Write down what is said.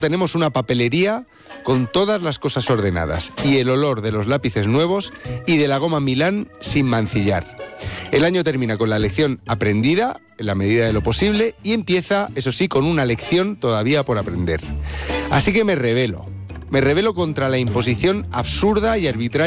tenemos una papelería con todas las cosas ordenadas y el olor de los lápices nuevos y de la goma Milán sin mancillar. El año termina con la lección aprendida, en la medida de lo posible, y empieza, eso sí, con una lección todavía por aprender. Así que me rebelo contra la imposición absurda y arbitraria